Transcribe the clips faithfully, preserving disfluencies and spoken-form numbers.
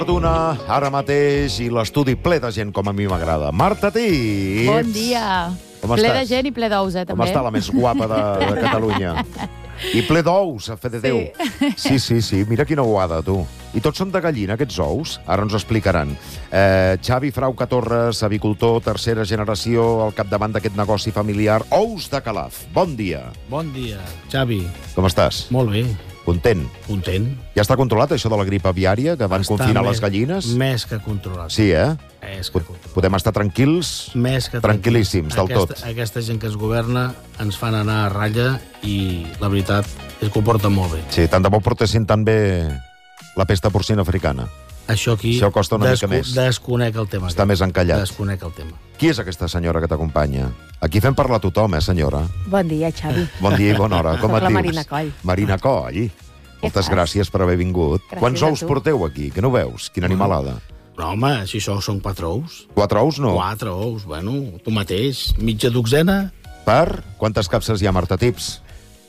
Fortuna, ara mateix, i l'estudi ple de gent, com a mi m'agrada. Marta Tips! Bon dia. Com ple estàs? de gent i ple d'ous, eh, també. Com està la més guapa de, de Catalunya? I ple d'ous, a fe de Déu. Sí, sí, sí, mira quina ouada, tu. I tots són de gallina, aquests ous? Ara ens ho explicaran. Eh, Xavi Frauca Torres, avicultor, tercera generació, al capdavant d'aquest negoci familiar. Ous de Calaf. Bon dia. Bon dia, Xavi. Com estàs? Molt bé. Content? Content. Ja està controlat, això de la grip aviària, que van Està confinar més, les gallines? Més que controlat. Sí, eh? Més que controlat. Podem estar tranquils? Més que tranquil·líssims, del aquesta, tot. Aquesta gent que es governa ens fan anar a ratlla i la veritat és que ho porta molt bé. Sí, tant de bo portessin tan bé la pesta porcina africana. Això aquí Això costa una mica més. Desconec el tema. Està més encallat. Desconec el tema. Qui és aquesta senyora que t'acompanya? Aquí fem parlar a tothom, eh, senyora? Bon dia, Xavi. Bon dia i bona hora. Com et La dius? Marina Coll. Marina Coll. Moltes fas? gràcies per haver vingut. Gràcies Quants a ous tu. porteu aquí? Que no veus? Quina animalada. No, home, si això són quatre ous. Quatre ous, no? Quatre ous, bueno, tu mateix. Mitja dotzena, Per? Quantes capses hi ha, Marta Tips?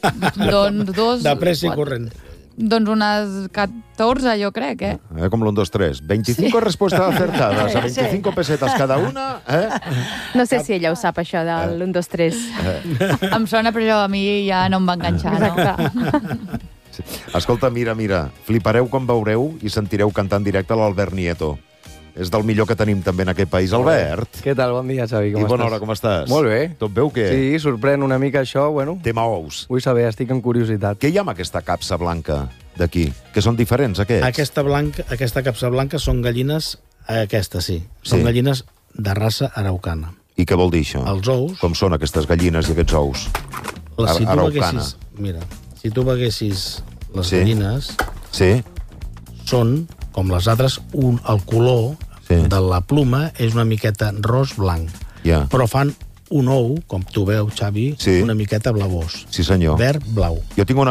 Doncs dos... de pressa i corrent. Doncs unes catorze, jo crec, eh? Eh, com l'un, dos, tres. veinticinco sí. respuestas acertadas a veinticinco pesetas cada una. Eh? No sé si ella ho sap, això del un, dos, tres. Em sona, però a mi ja no em va enganxar, no? Exacte. Sí. Escolta, mira, mira, flipareu quan veureu i sentireu cantar en directe l'Albert Nieto. És del millor que tenim també en aquest país. Albert! Què tal? Bon dia, Xavi, com I bona estàs? hora, com estàs? Molt bé. Tot veu què? Sí, sorprèn una mica això, bueno. Tema ous. Vull saber, estic en curiositat. Què hi ha amb aquesta capsa blanca d'aquí? Que són diferents, aquests? Aquesta, blanca, aquesta capsa blanca són gallines, aquesta sí, Sí. són gallines de raça araucana. I què vol dir això? Els ous, Com són aquestes gallines i aquests ous? les, si tu araucana. veguessis, mira, si tu veguessis les Sí. gallines, Sí? són, com les altres, un, el color Sí. de la pluma és una miqueta ros-blanc, Ja. però fan un ou, com tu veus, Xavi, Sí. una miqueta blavós, Sí, senyor. verd-blau. Jo tinc una